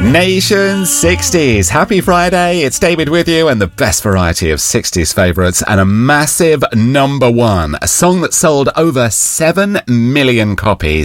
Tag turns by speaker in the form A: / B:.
A: Nation 60s. Happy Friday. It's David with you and the best variety of 60s favourites and a massive number one. A song that sold over 7 million copies.